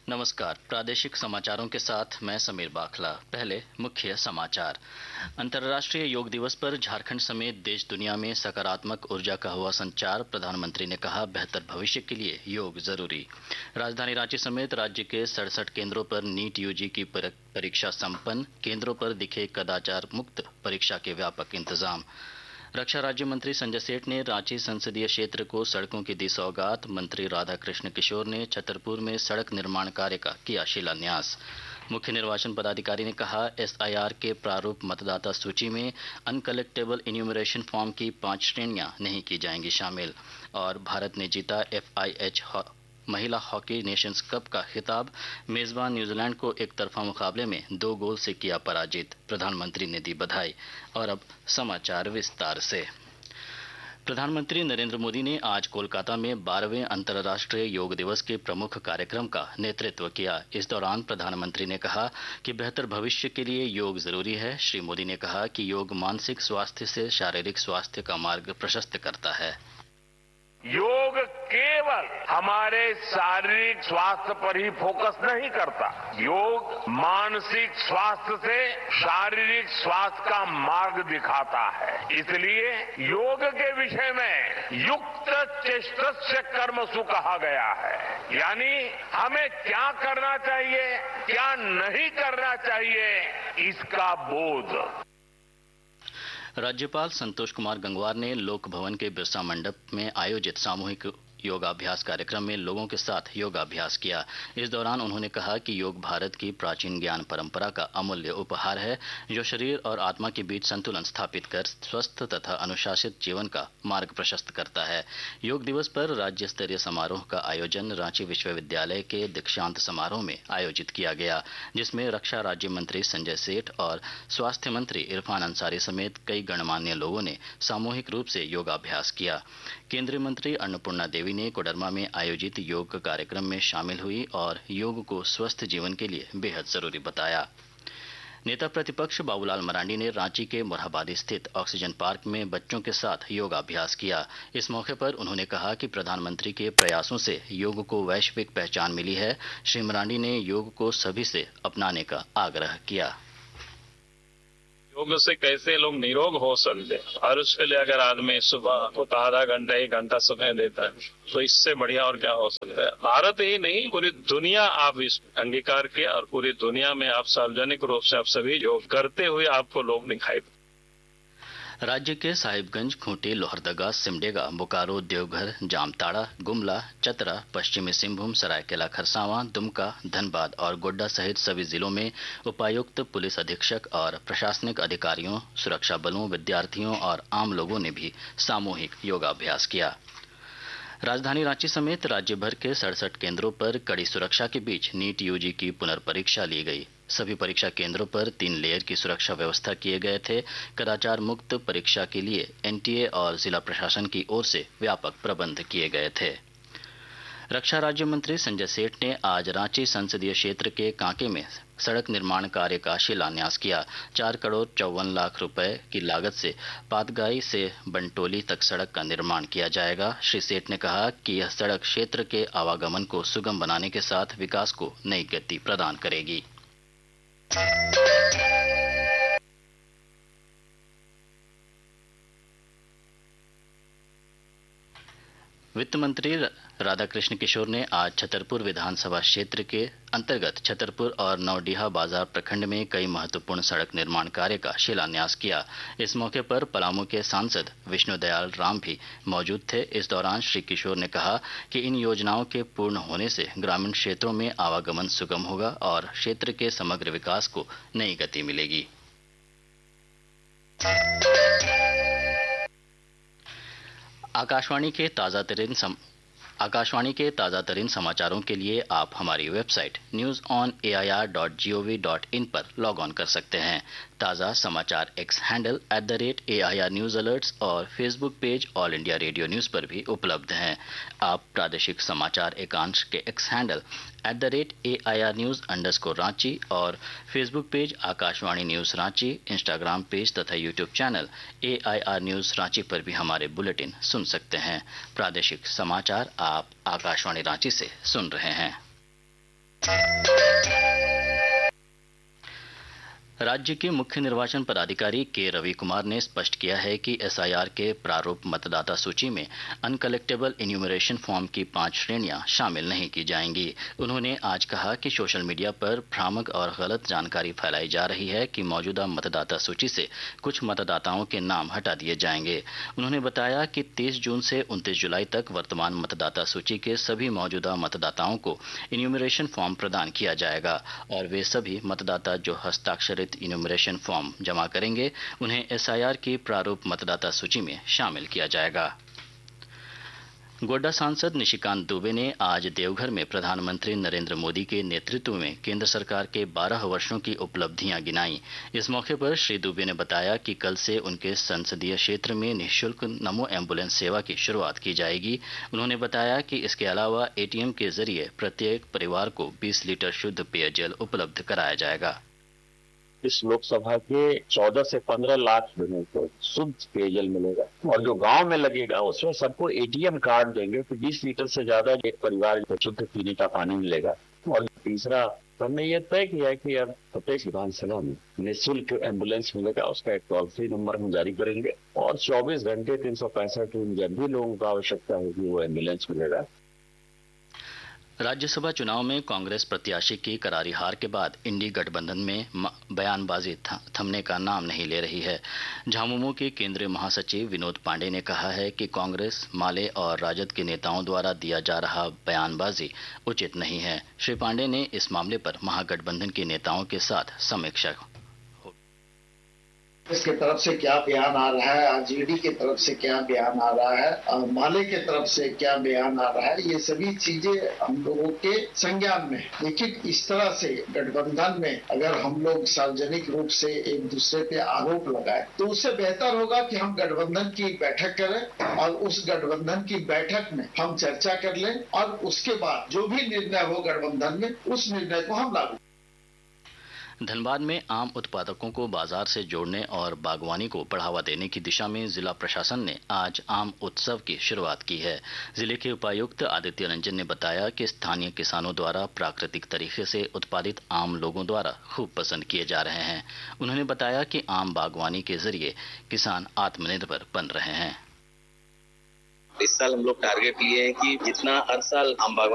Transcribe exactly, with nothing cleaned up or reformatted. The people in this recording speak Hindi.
नमस्कार। प्रादेशिक समाचारों के साथ मैं समीर बाखला। पहले मुख्य समाचार। अंतर्राष्ट्रीय योग दिवस पर झारखंड समेत देश दुनिया में सकारात्मक ऊर्जा का हुआ संचार। प्रधानमंत्री ने कहा, बेहतर भविष्य के लिए योग जरूरी। राजधानी रांची समेत राज्य के सड़सठ केंद्रों पर नीट यूजी की परीक्षा संपन्न। केंद्रों पर दिखे कदाचार मुक्त परीक्षा के व्यापक इंतजाम। रक्षा राज्य मंत्री संजय सेठ ने रांची संसदीय क्षेत्र को सड़कों की दी सौगात। मंत्री राधाकृष्ण किशोर ने छतरपुर में सड़क निर्माण कार्य का किया शिलान्यास। मुख्य निर्वाचन पदाधिकारी ने कहा, एसआईआर के प्रारूप मतदाता सूची में अनकलेक्टेबल इन्यूमरेशन फॉर्म की पांच श्रेणियां नहीं की जाएंगी शामिल। और भारत ने जीता एफआईएच महिला हॉकी नेशंस कप का खिताब। मेजबान न्यूजीलैंड को एक तरफा मुकाबले में दो गोल से किया पराजित। प्रधानमंत्री ने दी बधाई। और अब समाचार विस्तार से। प्रधानमंत्री नरेंद्र मोदी ने आज कोलकाता में बारहवें अंतर्राष्ट्रीय योग दिवस के प्रमुख कार्यक्रम का नेतृत्व किया। इस दौरान प्रधानमंत्री ने कहा कि बेहतर भविष्य के लिए योग जरूरी है। श्री मोदी ने कहा कि योग मानसिक स्वास्थ्य से शारीरिक स्वास्थ्य का मार्ग प्रशस्त करता है। योग केवल हमारे शारीरिक स्वास्थ्य पर ही फोकस नहीं करता। योग मानसिक स्वास्थ्य से शारीरिक स्वास्थ्य का मार्ग दिखाता है। इसलिए योग के विषय में युक्त चेष्टस्य कर्मसु कहा गया है। यानी हमें क्या करना चाहिए, क्या नहीं करना चाहिए, इसका बोध। राज्यपाल संतोष कुमार गंगवार ने लोक भवन के बिरसा मंडप में आयोजित सामूहिक योगाभ्यास कार्यक्रम में लोगों के साथ योगाभ्यास किया। इस दौरान उन्होंने कहा कि योग भारत की प्राचीन ज्ञान परंपरा का अमूल्य उपहार है, जो शरीर और आत्मा के बीच संतुलन स्थापित कर स्वस्थ तथा अनुशासित जीवन का मार्ग प्रशस्त करता है। योग दिवस पर राज्य स्तरीय समारोह का आयोजन रांची विश्वविद्यालय के दीक्षांत समारोह में आयोजित किया गया, जिसमें रक्षा राज्य मंत्री संजय सेठ और स्वास्थ्य मंत्री इरफान अंसारी समेत कई गणमान्य लोगों ने सामूहिक रूप से योगाभ्यास किया। केंद्रीय मंत्री अन्नपूर्णा देवी ने कोडरमा में आयोजित योग कार्यक्रम में शामिल हुई और योग को स्वस्थ जीवन के लिए बेहद जरूरी बताया। नेता प्रतिपक्ष बाबूलाल मरांडी ने रांची के मोरहाबादी स्थित ऑक्सीजन पार्क में बच्चों के साथ योगाभ्यास किया। इस मौके पर उन्होंने कहा कि प्रधानमंत्री के प्रयासों से योग को वैश्विक पहचान मिली है। श्री मरांडी ने योग को सभी से अपनाने का आग्रह किया। योग से कैसे लोग निरोग हो सकते हैं, और उसके लिए अगर आदमी सुबह को आधा घंटा एक घंटा समय देता है तो इससे बढ़िया और क्या हो सकता है। भारत ही नहीं, पूरी दुनिया आप इस अंगीकार किए और पूरी दुनिया में आप सार्वजनिक रूप से आप सभी योग करते हुए आपको लोग दिखाई। राज्य के साहिबगंज, खूंटी, लोहरदगा, सिमडेगा, बोकारो, देवघर, जामताड़ा, गुमला, चतरा, पश्चिमी सिंहभूम, सरायकेला खरसावां, दुमका, धनबाद और गोड्डा सहित सभी जिलों में उपायुक्त, पुलिस अधीक्षक और प्रशासनिक अधिकारियों, सुरक्षा बलों, विद्यार्थियों और आम लोगों ने भी सामूहिक योगाभ्यास किया। राजधानी रांची समेत राज्य भर के सड़सठ केंद्रों पर कड़ी सुरक्षा के बीच नीट यूजी की पुनर्परीक्षा ली गई। सभी परीक्षा केंद्रों पर तीन लेयर की सुरक्षा व्यवस्था किए गए थे। कदाचार मुक्त परीक्षा के लिए एनटीए और जिला प्रशासन की ओर से व्यापक प्रबंध किए गए थे। रक्षा राज्य मंत्री संजय सेठ ने आज रांची संसदीय क्षेत्र के कांके में सड़क निर्माण कार्य का शिलान्यास किया। चार करोड़ चौवन लाख रुपए की लागत से पातगाई से बंटोली तक सड़क का निर्माण किया जाएगा। श्री सेठ ने कहा कि यह सड़क क्षेत्र के आवागमन को सुगम बनाने के साथ विकास को नई गति प्रदान करेगी। वित्त मंत्री राधाकृष्ण किशोर ने आज छतरपुर विधानसभा क्षेत्र के अंतर्गत छतरपुर और नौडीहा बाजार प्रखंड में कई महत्वपूर्ण सड़क निर्माण कार्य का शिलान्यास किया। इस मौके पर पलामू के सांसद विष्णुदयाल राम भी मौजूद थे। इस दौरान श्री किशोर ने कहा कि इन योजनाओं के पूर्ण होने से ग्रामीण क्षेत्रों में आवागमन सुगम होगा और क्षेत्र के समग्र विकास को नई गति मिलेगी। आकाशवाणी के ताजा तरीन सम... आकाशवाणी के ताजा तरीन समाचारों के लिए आप हमारी website news on A I R dot G O V dot in पर लॉग ऑन कर सकते हैं। ताज़ा समाचार x handle at the rate A I R news alerts और Facebook page all India radio news पर भी उपलब्ध हैं। आप प्रादेशिक समाचार एकांश के x handle at the rate A I R news underscore Ranchi और Facebook page Akashvani news Ranchi, Instagram page तथा YouTube channel A I R news Ranchi पर भी हमारे बुलेटिन सुन सकते हैं। प्रादेशिक समाचार आप आकाशवाणी रांची से सुन रहे हैं। राज्य के मुख्य निर्वाचन पदाधिकारी के रवि कुमार ने स्पष्ट किया है कि एसआईआर के प्रारूप मतदाता सूची में अनकलेक्टेबल इन्यूमरेशन फॉर्म की पांच श्रेणियां शामिल नहीं की जाएंगी। उन्होंने आज कहा कि सोशल मीडिया पर भ्रामक और गलत जानकारी फैलाई जा रही है कि मौजूदा मतदाता सूची से कुछ मतदाताओं के नाम हटा दिए जाएंगे। उन्होंने बताया कि तीस जून से उनतीस जुलाई तक वर्तमान मतदाता सूची के सभी मौजूदा मतदाताओं को इन्यूमरेशन फॉर्म प्रदान किया जाएगा और वे सभी मतदाता जो हस्ताक्षरित इन्यूमरेशन फॉर्म जमा करेंगे उन्हें एसआईआर की प्रारूप मतदाता सूची में शामिल किया जाएगा। गोड्डा सांसद निशिकांत दुबे ने आज देवघर में प्रधानमंत्री नरेंद्र मोदी के नेतृत्व में केंद्र सरकार के बारह वर्षों की उपलब्धियां गिनाई। इस मौके पर श्री दुबे ने बताया कि कल से उनके संसदीय क्षेत्र में निःशुल्क नमो एम्बुलेंस सेवा की शुरुआत की जाएगी। उन्होंने बताया कि इसके अलावा एटीएम के जरिए प्रत्येक परिवार को बीस लीटर शुद्ध पेयजल उपलब्ध कराया जाएगा। इस लोकसभा के चौदह से पंद्रह लाख लोगों को शुद्ध पेयजल मिलेगा और जो गांव में लगेगा उसमें सबको एटीएम कार्ड देंगे तो बीस लीटर से ज्यादा एक परिवार को शुद्ध पीने का पानी मिलेगा। और तीसरा हमने ये तय किया कि अब प्रत्येक विधानसभा में निःशुल्क एम्बुलेंस मिलेगा। उसका एक टोल फ्री नंबर हम जारी करेंगे और चौबीस घंटे तीन सौ पैंसठ दिन जब भी लोगों को आवश्यकता होगी वो एम्बुलेंस मिलेगा। राज्यसभा चुनाव में कांग्रेस प्रत्याशी की करारी हार के बाद इंडी गठबंधन में बयानबाजी थमने का नाम नहीं ले रही है। झामुमो के केंद्रीय महासचिव विनोद पांडे ने कहा है कि कांग्रेस, माले और राजद के नेताओं द्वारा दिया जा रहा बयानबाजी उचित नहीं है। श्री पांडे ने इस मामले पर महागठबंधन के नेताओं के साथ समीक्षा इसके तरफ से क्या बयान आ रहा है, आरजेडी के तरफ से क्या बयान आ रहा है, और माले के तरफ से क्या बयान आ रहा है, ये सभी चीजें हम लोगों के संज्ञान में है। लेकिन इस तरह से गठबंधन में अगर हम लोग सार्वजनिक रूप से एक दूसरे पे आरोप लगाए तो उससे बेहतर होगा कि हम गठबंधन की बैठक करें और उस गठबंधन की बैठक में हम चर्चा कर लें और उसके बाद जो भी निर्णय हो गठबंधन में उस निर्णय को हम लागू। धनबाद में आम उत्पादकों को बाजार से जोड़ने और बागवानी को बढ़ावा देने की दिशा में जिला प्रशासन ने आज आम उत्सव की शुरुआत की है। जिले के उपायुक्त आदित्य रंजन ने बताया कि स्थानीय किसानों द्वारा प्राकृतिक तरीके से उत्पादित आम लोगों द्वारा खूब पसंद किए जा रहे हैं। उन्होंने बताया कि आम बागवानी के जरिए किसान आत्मनिर्भर बन रहे हैं। इस साल हम लोग टारगेट लिए हैं कि जितना हर साल आम बागवानी